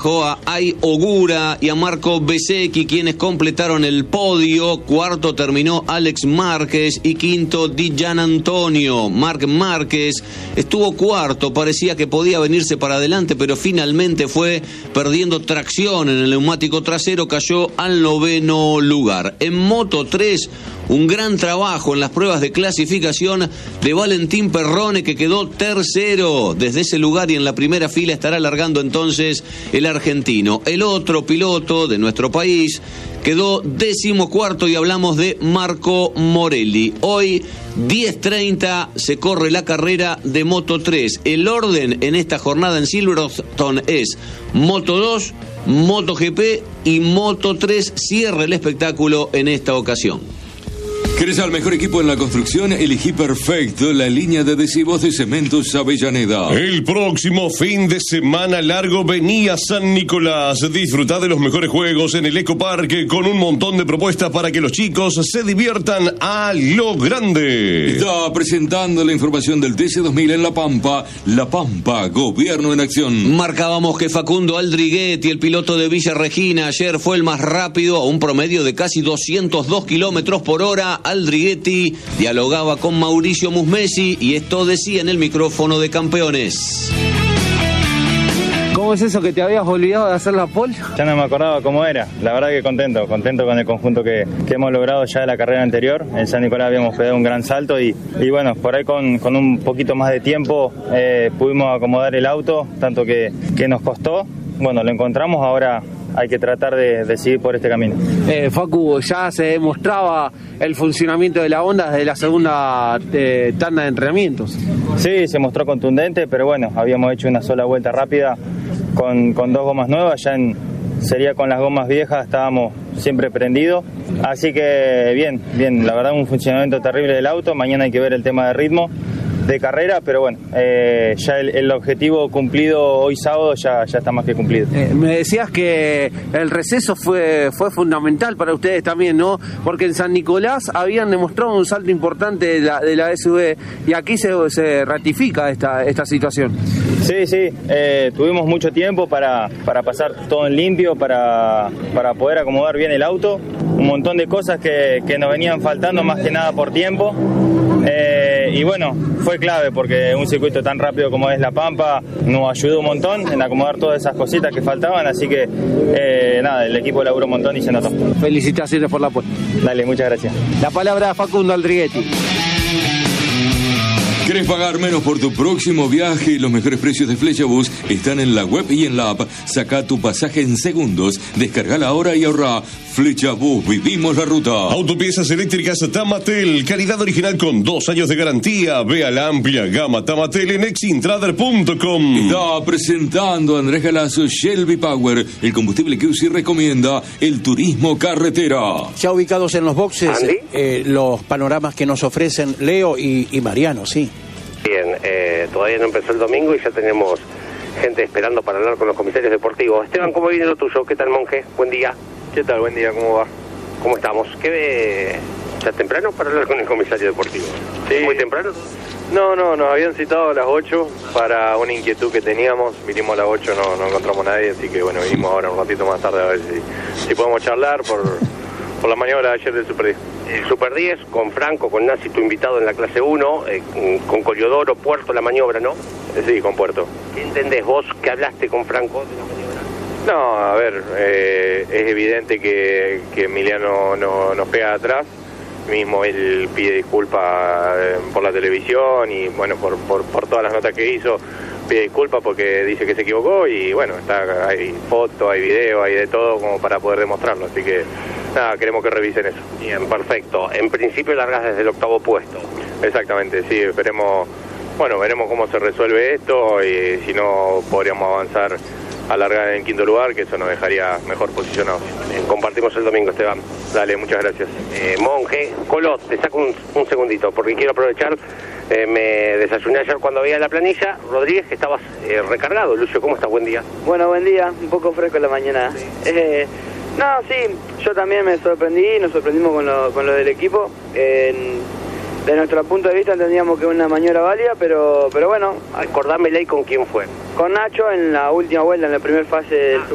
dejó a Ai Ogura y a Marco Bezzecchi, quienes completaron el podio. Cuarto terminó Alex Márquez y quinto Di Gianantonio. Marc Márquez estuvo cuarto, parecía que podía venirse para adelante, pero finalmente fue perdiendo tracción en el neumático trasero, cayó al 9º lugar. En Moto 3, un gran trabajo en las pruebas de clasificación de Valentín Perrone, que quedó tercero. Desde ese lugar y en la primera fila estará largando entonces el argentino. El otro piloto de nuestro país quedó 14º y hablamos de Marco Morelli. Hoy, 10:30, se corre la carrera de Moto 3. El orden en esta jornada en Silverstone es Moto 2, MotoGP y Moto 3. Cierra el espectáculo en esta ocasión. ¿Querés al mejor equipo en la construcción? Elegí perfecto la línea de adhesivos de Cementos Avellaneda. El próximo fin de semana largo vení a San Nicolás. Disfrutá de los mejores juegos en el Ecoparque con un montón de propuestas para que los chicos se diviertan a lo grande. Está presentando la información del TC2000 en La Pampa. La Pampa, gobierno en acción. Marcábamos que Facundo Aldriguetti, el piloto de Villa Regina, ayer fue el más rápido a un promedio de casi 202 kilómetros por hora. Aldriguetti dialogaba con Mauricio Musmesi y esto decía en el micrófono de Campeones. ¿Cómo es eso que te habías olvidado de hacer la pole? Ya no me acordaba cómo era. La verdad que contento con el conjunto que hemos logrado ya de la carrera anterior. En San Nicolás habíamos pegado un gran salto y bueno, por ahí con un poquito más de tiempo pudimos acomodar el auto, tanto que nos costó. Bueno, lo encontramos, ahora hay que tratar de seguir por este camino. Facu, ya se demostraba el funcionamiento de la Honda desde la segunda tanda de entrenamientos. Sí, se mostró contundente, pero bueno, habíamos hecho una sola vuelta rápida con 2 gomas nuevas, sería con las gomas viejas, estábamos siempre prendidos, así que bien, la verdad un funcionamiento terrible del auto. Mañana hay que ver el tema de ritmo de carrera, pero bueno, ya el objetivo cumplido hoy sábado ya está más que cumplido. Me decías que el receso fue fundamental para ustedes también, ¿no? Porque en San Nicolás habían demostrado un salto importante de la SUV y aquí se ratifica esta situación. Sí, tuvimos mucho tiempo para pasar todo en limpio, para poder acomodar bien el auto, un montón de cosas que nos venían faltando más que nada por tiempo. Y bueno, fue clave porque un circuito tan rápido como es La Pampa nos ayudó un montón en acomodar todas esas cositas que faltaban, así que el equipo laburó un montón y se notó. Felicitaciones por la puesta. Dale, muchas gracias. La palabra a Facundo Aldriguetti. ¿Querés pagar menos por tu próximo viaje? Los mejores precios de Flechabús están en la web y en la app. Saca tu pasaje en segundos. Descargala ahora y ahorra. Flechabús, vivimos la ruta. Autopiezas eléctricas Tamatel, calidad original con 2 años de garantía. Ve a la amplia gama Tamatel en exintrader.com. Está presentando Andrés Galazo Shelby Power, el combustible que UCI recomienda, el turismo carretera. Ya ubicados en los boxes, los panoramas que nos ofrecen Leo y Mariano, sí. Bien, todavía no empezó el domingo y ya tenemos gente esperando para hablar con los comisarios deportivos. Esteban, ¿cómo viene lo tuyo? ¿Qué tal, monje? Buen día. ¿Qué tal? Buen día, ¿cómo va? ¿Cómo estamos? ¿Qué ve? ¿Ya temprano para hablar con el comisario deportivo? Sí. ¿Muy temprano? No, nos habían citado a las 8 para una inquietud que teníamos. Vinimos a las 8, no encontramos a nadie, así que bueno, vinimos ahora un ratito más tarde a ver si podemos charlar por la maniobra de ayer del Super 10. El Super 10, con Franco, con Nazi, tu invitado en la clase 1, con Coliodoro, Puerto, la maniobra, ¿no? Sí, con Puerto. ¿Qué entendés vos que hablaste con Franco de la maniobra? No, a ver, es evidente que Emiliano nos pega atrás. Mismo él pide disculpas por la televisión y bueno, por todas las notas que hizo, pide disculpas porque dice que se equivocó y bueno, hay fotos, hay video, hay de todo como para poder demostrarlo, así que nada, queremos que revisen eso. Bien, perfecto. En principio largas desde el 8º puesto. Exactamente, sí, veremos cómo se resuelve esto y si no podríamos avanzar a largar en el 5º lugar, que eso nos dejaría mejor posicionados. Compartimos el domingo, Esteban. Dale, muchas gracias. Monje, Colot, te saco un segundito, porque quiero aprovechar, me desayuné ayer cuando veía la planilla. Rodríguez, que estabas recargado. Lucio, ¿cómo estás? Buen día. Bueno, buen día, un poco fresco en la mañana. Sí. Yo también me sorprendí, nos sorprendimos con lo del equipo. De nuestro punto de vista entendíamos que una maniobra válida, pero bueno. Acordámela y con quién fue. Con Nacho en la última vuelta, en la primera fase del